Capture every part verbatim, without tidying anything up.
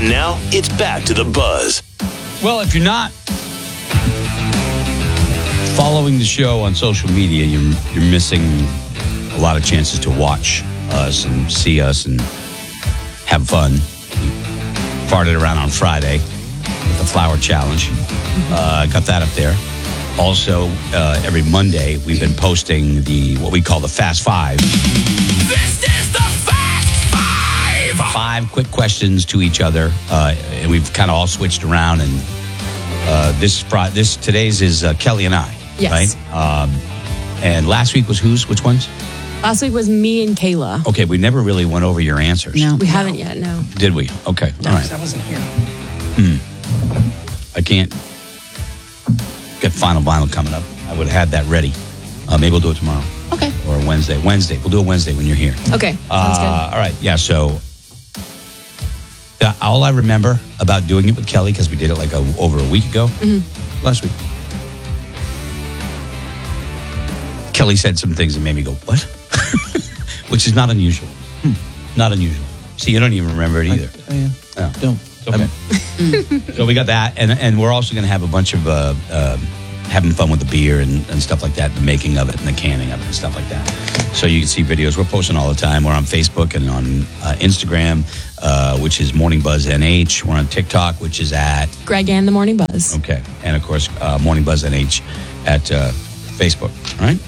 Now, it's back to the Buzz. Well, if you're not following the show on social media, you're, you're missing a lot of chances to watch us and see us and have fun. We farted around on Friday with the flower challenge. Uh, got that up there. Also, uh, every Monday, we've been posting the what we call the Fast Five. This is the Fast Five! Five quick questions to each other, uh, and we've kind of all switched around. And uh, this Friday, this today's is uh, Kelly and I, Yes. right? Um, and last week was whose? Which ones? Last week was me and Kayla. Okay, we never really went over your answers. No, we haven't yet. No. Did we? Okay, No, all right. I wasn't here. I can't get Final Vinyl coming up. I would have had that ready. Uh, maybe we'll do it tomorrow Okay. or Wednesday. Wednesday. We'll do it Wednesday when you're here. Okay. Sounds Uh, all right. Yeah. So uh, all I remember about doing it with Kelly, because we did it like a, over a week ago, Mm-hmm. last week. Kelly said some things that made me go, what? Which is not unusual. Not unusual. See, you don't even remember it either. I, I, Yeah. don't. Okay. So we got that, and and we're also going to have a bunch of uh, uh, having fun with the beer and, and stuff like that, the making of it and the canning of it and stuff like that. So you can see videos. We're posting all the time. We're on Facebook and on uh, Instagram, uh, which is Morning Buzz N H. We're on TikTok, which is at good. Greg and the Morning Buzz. okay, and of course uh, Morning Buzz N H at uh, Facebook. All right.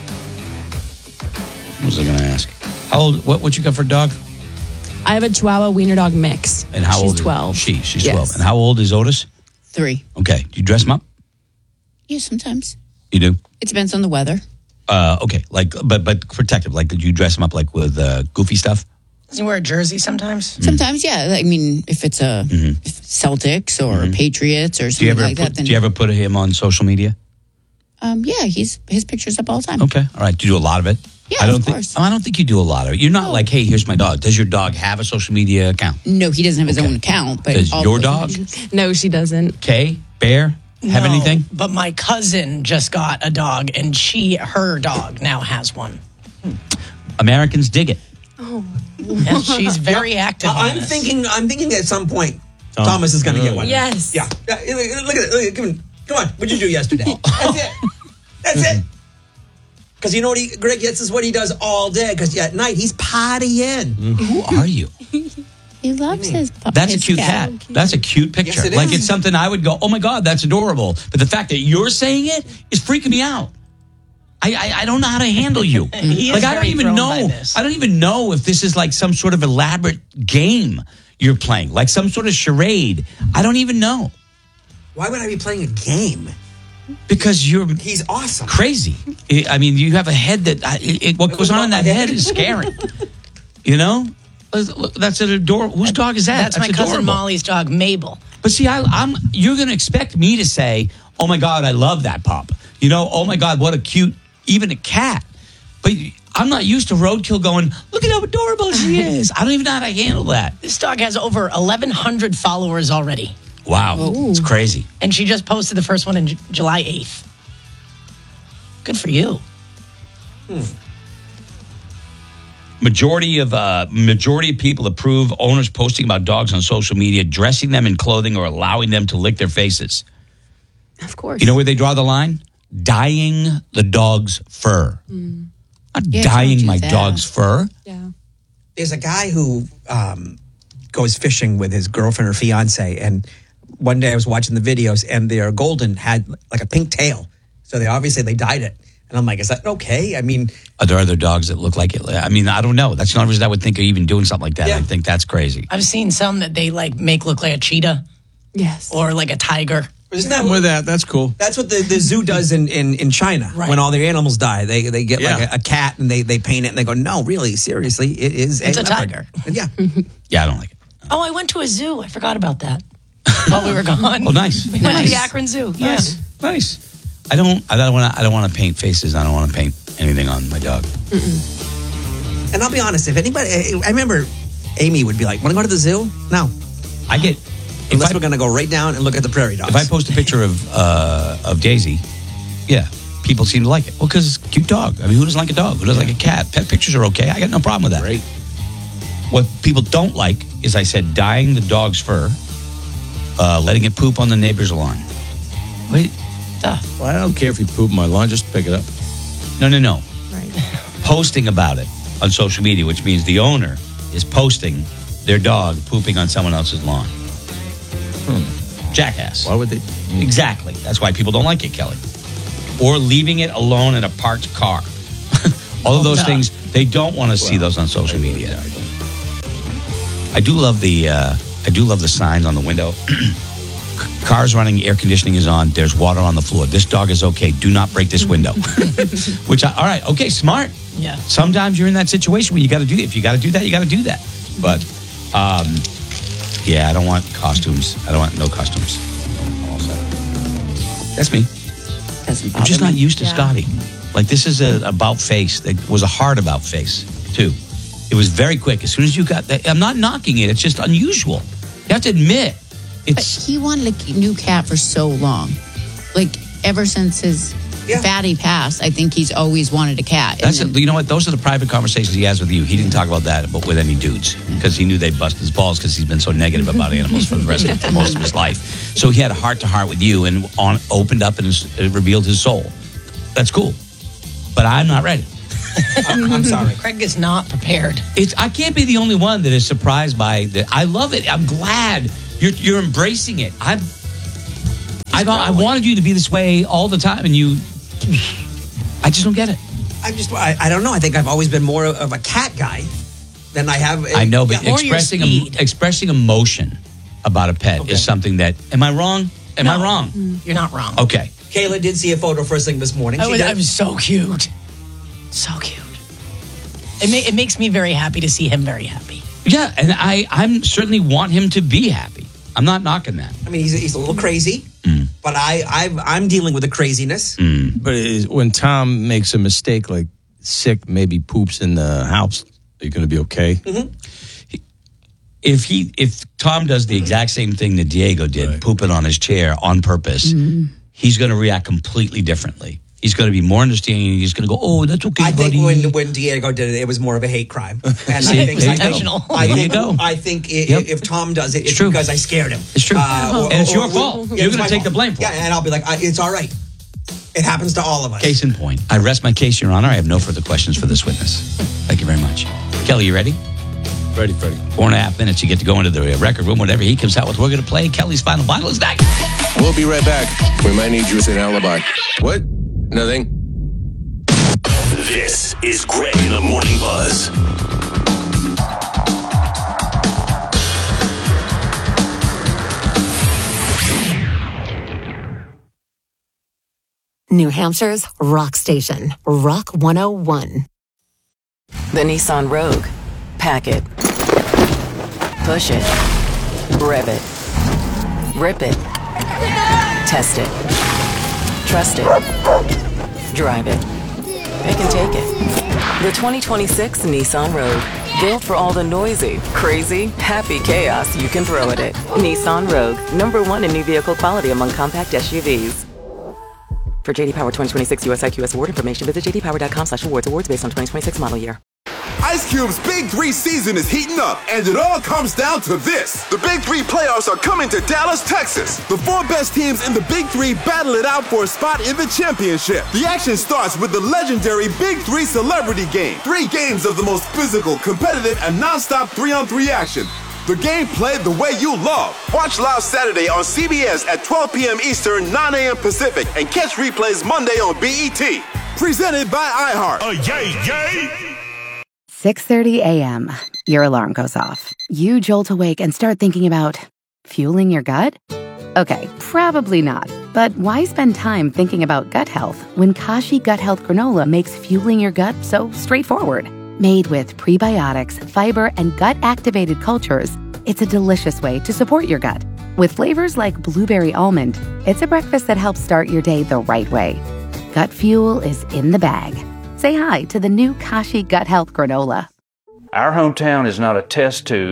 What was I going to ask? How old? What what you got for a dog? I have a Chihuahua Wiener Dog mix. And how She's old? is- twelve. She she's Yes. twelve. And how old is Otis? Three. Okay. Do you dress him up? Yeah, sometimes. You do. It depends on the weather. Uh, okay, like, but but protective. Like, did you dress him up like with uh, goofy stuff? Does he wear a jersey sometimes? Sometimes, yeah. I mean, if it's a if it's Celtics or Patriots or Do you something ever like put, that, then do you ever put him on social media? um, yeah, he's his pictures up all the time. Okay, all right. Do you do a lot of it? Yeah, I don't of think. course. I don't think you do a lot of it. You're not No. like, hey, here's my dog. Does your dog have a social media account? No, he doesn't have his Okay. own account. But Does all your those dog? pictures- No, she doesn't. Kay, Bear, have No, anything? But my cousin just got a dog, and she, her dog now has one. Americans dig it. And she's very active. on I'm this. thinking. I'm thinking at some point Thomas is going to get one. Yes. Yeah. Yeah, Look at it. Look at it. Come on. Come on. What'd you do yesterday? That's it. That's it. Because you know what he, Greg gets is what he does all day. Because at night he's partying. Who are you? He loves his. pu- That's a his cute cat. That's a cute picture. Yes, it like is. it's something I would go, oh my God, that's adorable. But the fact that you're saying it is freaking me out. I I, I don't know how to handle you. He is like I don't very even thrown know. by this. I don't even know if this is like some sort of elaborate game you're playing, like some sort of charade. I don't even know Why would I be playing a game? because you're He's awesome. crazy. I I mean, you have a head that I, it, it- what goes on in that head is scary. You know, Look, that's an adorable. Whose dog is that? That's, my cousin adorable. Molly's dog, Mabel. But see, I, I'm you're going to expect me to say, "Oh my God, I love that pup." You know, "Oh my God, what a cute, even a cat." But I'm not used to Roadkill going, "Look at how adorable she is." I don't even know how to handle that. This dog has over eleven hundred followers already. Wow, it's crazy. And she just posted the first one on J- July eighth. Good for you. Majority of uh, majority of people approve owners posting about dogs on social media, dressing them in clothing or allowing them to lick their faces. Of course. You know where they draw the line? Dyeing the dog's fur. Not Yeah, dyeing don't do my that. dog's fur. Yeah. There's a guy who um, goes fishing with his girlfriend or fiance, and one day I was watching the videos, and their golden had like a pink tail. So they obviously they dyed it, and I'm like, is that okay? I mean, Are there other dogs that look like it? I mean, I don't know. That's the only reason I would think of even doing something like that. Yeah. I think that's crazy. I've seen some that they like make look like a cheetah Yes. or like a tiger. isn't that I'm with that. That's cool. That's what the, the zoo does in, in, in China. Right. When all their animals die, they they get like Yeah. a, a cat and they, they paint it and they go, no, really, seriously, it is It's a leopard." tiger. Yeah. Yeah, I don't like it. Oh, I went to a zoo. I forgot about that while we were gone. Oh, nice. We went to Nice. the Akron Zoo. Yeah. Nice. Nice. I don't. I don't want to. I don't want to paint faces. I don't want to paint anything on my dog. And I'll be honest, if anybody, I remember Amy would be like, want to go to the zoo? No. I get. If Unless I, we're going to go right down and look at the prairie dogs. if I post a picture of uh, of Daisy, yeah, people seem to like it. Well, because cute dog. I mean, who doesn't like a dog? Who doesn't like a cat? Pet pictures are okay. I got no problem with that. Great. What people don't like is I said dyeing the dog's fur, uh, letting it poop on the neighbor's lawn. Wait, duh. Well, I don't care if you poop my lawn, just pick it up. No, no, no. Right. Posting about it on social media, which means the owner is posting their dog pooping on someone else's lawn. Hmm. Jackass. Why would they? Exactly. That's why people don't like it, Kelly. Or leaving it alone in a parked car. All of those no. things, they don't want to see those on social media. I do love the uh, I do love the signs on the window. Cars running, air conditioning is on, there's water on the floor. This dog is okay. Do not break this window. Which, I, all right, okay, smart. Yeah. Sometimes you're in that situation where you got to do it. If you got to do that, you got to do that. But, um, yeah, I don't want costumes. I don't want no costumes. All set. That's me. Doesn't I'm just bother not me. used to Yeah. Scotty. Like, this is a about face. It was a hard about face, too. It was very quick. As soon as you got that, I'm not knocking it. It's just unusual. You have to admit. But It's he wanted a new cat for so long. Like, ever since his Yeah. fatty passed, I think he's always wanted a cat. And That's then- it. You know what? Those are the private conversations he has with you. He didn't talk about that but with any dudes because he knew they'd bust his balls because he's been so negative about animals for the rest of for most of his life. So he had a heart to heart with you and on, opened up and his, uh, revealed his soul. That's cool. But I'm not ready. I'm, I'm sorry. Craig is not prepared. It's I can't be the only one that is surprised by that. I love it. I'm glad you're you're embracing it. I've I've I wanted you to be this way all the time, and you. I just don't get it. I just, I, I don't know. I think I've always been more of a cat guy than I have. I know, but Yeah, or your expressing speed. em- expressing emotion about a pet Okay. is something that. Am I wrong? Am I No. wrong? You're not wrong. Okay. Kayla did see a photo first thing this morning. I She was, did. I was so cute. So cute. It, ma- it makes me very happy to see him very happy. Yeah, and I I'm certainly want him to be happy. I'm not knocking that. I mean, he's, he's a little crazy, Mm. but I, I've, I'm dealing with the craziness. But it is, when Tom makes a mistake, like sick, maybe poops in the house, are you going to be okay? If he if Tom does the exact same thing that Diego did, Right. pooping on his chair on purpose, he's going to react completely differently. He's going to be more understanding. He's going to go, "Oh, that's okay, I think buddy." when when Diego did it, it was more of a hate crime. And I See, think, there I you think, go. I There think, you go. I think i- Yep. if Tom does it, it's, It's true. because I scared him. It's true. Uh, And it's your or- fault. yeah, You're it's gonna my take the fault. blame for it. Yeah, and I'll be like, I, it's all right. It happens to all of us. Case in point. I rest my case, Your Honor. I have no further questions for this witness. Thank you very much. Kelly, you ready? Ready, Freddie. Four and a half minutes. You get to go into the record room. Whatever he comes out with, we're going to play. Kelly's Final Bottle is back. We'll be right back. We might need you as an alibi. What? Nothing. This is Greg in the Morning Buzz. New Hampshire's rock station, Rock one oh one. The Nissan Rogue. Pack it. Push it. Rev it. Rip it. Test it. Trust it. Drive it. Pick and take it. The twenty twenty-six Nissan Rogue. Built for all the noisy, crazy, happy chaos you can throw at it. Nissan Rogue. Number one in new vehicle quality among compact S U Vs. For J D Power twenty twenty-six U S I Q S award information, visit j d power dot com slash awards. Awards based on twenty twenty-six model year. Ice Cube's Big Three season is heating up, and it all comes down to this. The Big Three playoffs are coming to Dallas, Texas. The four best teams in the Big Three battle it out for a spot in the championship. The action starts with the legendary Big Three Celebrity Game. Three games of the most physical, competitive, and non-stop three-on-three action. The game played the way you love. Watch live Saturday on C B S at twelve p.m. Eastern, nine a.m. Pacific, and catch replays Monday on B E T. Presented by iHeart. Oh, yay, yay! six thirty a.m. Your alarm goes off. You jolt awake and start thinking about fueling your gut? Okay, probably not. But why spend time thinking about gut health when Kashi Gut Health Granola makes fueling your gut so straightforward? Made with prebiotics, fiber, and gut-activated cultures, it's a delicious way to support your gut. With flavors like blueberry almond, it's a breakfast that helps start your day the right way. Gut fuel is in the bag. Say hi to the new Kashi Gut Health Granola. Our hometown is not a test tube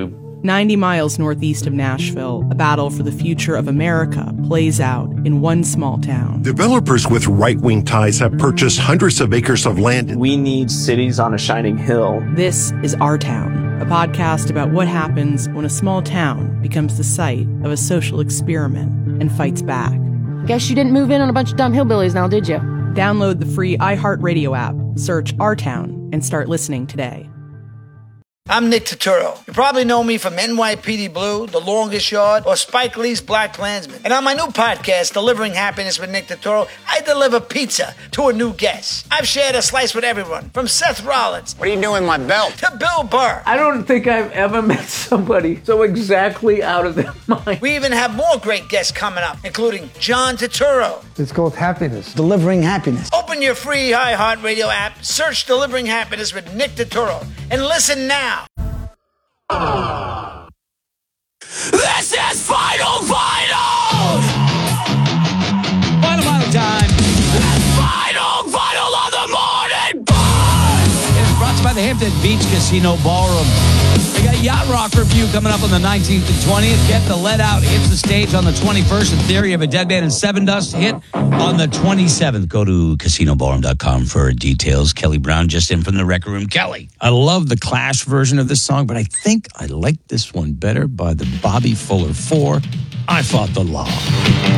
ninety miles northeast of Nashville, a battle for the future of America plays out in one small town. Developers with right-wing ties have purchased hundreds of acres of land. We need cities on a shining hill. This is Our Town, a podcast about what happens when a small town becomes the site of a social experiment and fights back. Guess you didn't move in on a bunch of dumb hillbillies now, did you? Download the free iHeartRadio app, search Our Town, and start listening today. I'm Nick Turturro. You probably know me from N Y P D Blue, The Longest Yard, or Spike Lee's Black Klansman. And on my new podcast, Delivering Happiness with Nick Turturro, I deliver pizza to a new guest. I've shared a slice with everyone, from Seth Rollins. What are you doing with my belt? To Bill Burr. I don't think I've ever met somebody so exactly out of their mind. We even have more great guests coming up, including John Turturro. It's called Happiness. Delivering Happiness. Open your free iHeartRadio app, search Delivering Happiness with Nick Turturro, and listen now. This is Final Final! Final, final time. Final Final on the Morning Buzz! It's brought to you by the Hampton Beach Casino Ballroom. We got Yacht Rock Review coming up on the nineteenth and twentieth. Get the Let Out hits the stage on the twenty-first. In Theory of a Dead Man and Seven Dust hit on the twenty-seventh. Go to casino ballroom dot com for details. Kelly Brown just in from the Record Room. Kelly. I love the Clash version of this song, but I think I like this one better by the Bobby Fuller Four. I Fought the Law.